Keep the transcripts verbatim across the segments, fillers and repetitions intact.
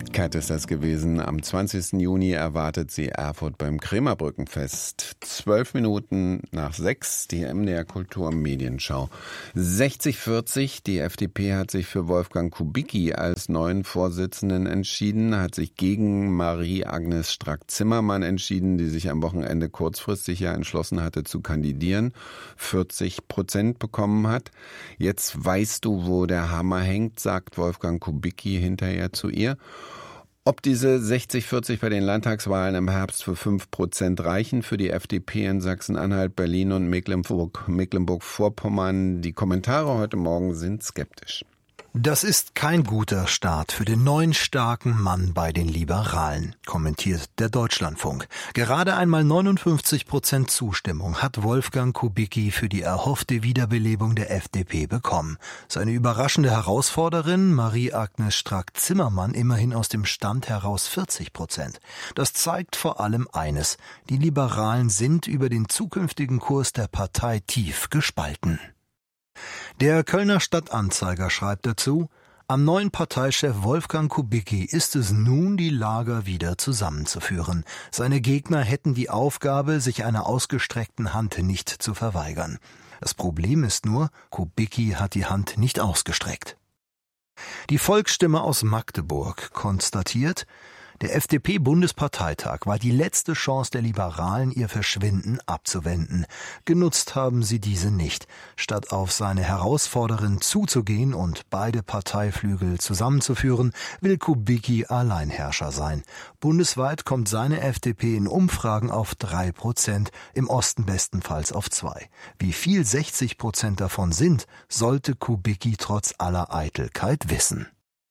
Kat ist das gewesen. Am zwanzigsten Juni erwartet sie Erfurt beim Krämerbrückenfest. Zwölf Minuten nach sechs, die M D R Kultur Medienschau. sechzig vierzig, die F D P hat sich für Wolfgang Kubicki als neuen Vorsitzenden entschieden, hat sich gegen Marie-Agnes Strack-Zimmermann entschieden, die sich am Wochenende kurzfristig ja entschlossen hatte zu kandidieren, vierzig Prozent bekommen hat. Jetzt weißt du, wo der Hammer hängt, sagt Wolfgang Kubicki hinterher zu ihr. Ob diese sechzig vierzig bei den Landtagswahlen im Herbst für fünf Prozent reichen für die F D P in Sachsen-Anhalt, Berlin und Mecklenburg, Mecklenburg-Vorpommern, die Kommentare heute Morgen sind skeptisch. Das ist kein guter Start für den neuen starken Mann bei den Liberalen, kommentiert der Deutschlandfunk. Gerade einmal neunundfünfzig Prozent Zustimmung hat Wolfgang Kubicki für die erhoffte Wiederbelebung der F D P bekommen. Seine überraschende Herausforderin Marie-Agnes Strack-Zimmermann immerhin aus dem Stand heraus vierzig Prozent. Das zeigt vor allem eines: Die Liberalen sind über den zukünftigen Kurs der Partei tief gespalten. Der Kölner Stadtanzeiger schreibt dazu: Am neuen Parteichef Wolfgang Kubicki ist es nun, die Lager wieder zusammenzuführen. Seine Gegner hätten die Aufgabe, sich einer ausgestreckten Hand nicht zu verweigern. Das Problem ist nur, Kubicki hat die Hand nicht ausgestreckt. Die Volksstimme aus Magdeburg konstatiert: Der F D P-Bundesparteitag war die letzte Chance der Liberalen, ihr Verschwinden abzuwenden. Genutzt haben sie diese nicht. Statt auf seine Herausforderin zuzugehen und beide Parteiflügel zusammenzuführen, will Kubicki Alleinherrscher sein. Bundesweit kommt seine F D P in Umfragen auf drei Prozent, im Osten bestenfalls auf zwei. Wie viel sechzig Prozent davon sind, sollte Kubicki trotz aller Eitelkeit wissen.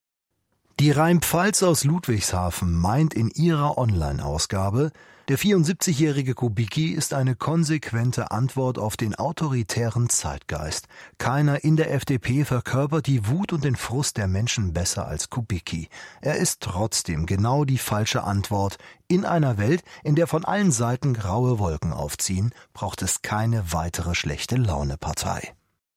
Die Rhein-Pfalz aus Ludwigshafen meint in ihrer Online-Ausgabe, der vierundsiebzigjährige Kubicki ist eine konsequente Antwort auf den autoritären Zeitgeist. Keiner in der F D P verkörpert die Wut und den Frust der Menschen besser als Kubicki. Er ist trotzdem genau die falsche Antwort. In einer Welt, in der von allen Seiten graue Wolken aufziehen, braucht es keine weitere schlechte-Laune-Partei.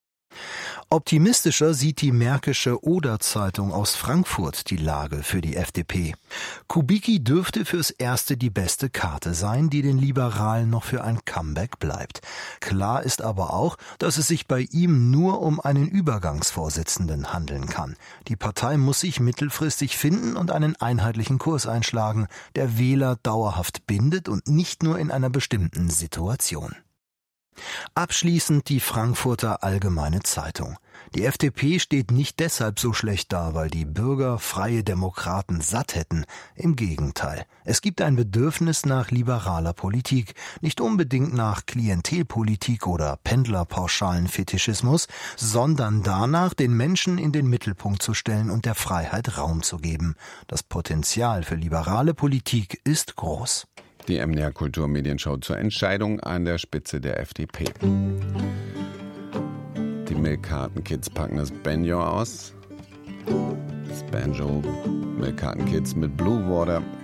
Optimistischer sieht die Märkische Oder-Zeitung aus Frankfurt die Lage für die F D P. Kubicki dürfte fürs Erste die beste Karte sein, die den Liberalen noch für ein Comeback bleibt. Klar ist aber auch, dass es sich bei ihm nur um einen Übergangsvorsitzenden handeln kann. Die Partei muss sich mittelfristig finden und einen einheitlichen Kurs einschlagen, der Wähler dauerhaft bindet und nicht nur in einer bestimmten Situation. Abschließend die Frankfurter Allgemeine Zeitung. Die F D P steht nicht deshalb so schlecht da, weil die Bürger Freie Demokraten satt hätten. Im Gegenteil. Es gibt ein Bedürfnis nach liberaler Politik, nicht unbedingt nach Klientelpolitik oder Pendlerpauschalen-Fetischismus, sondern danach, den Menschen in den Mittelpunkt zu stellen und der Freiheit Raum zu geben. Das Potenzial für liberale Politik ist groß. Die M D R Kultur Medienschau zur Entscheidung an der Spitze der F D P. Die Milk-Carton Kids packen das Banjo aus. Das Banjo, Milk-Carton Kids mit Blue Water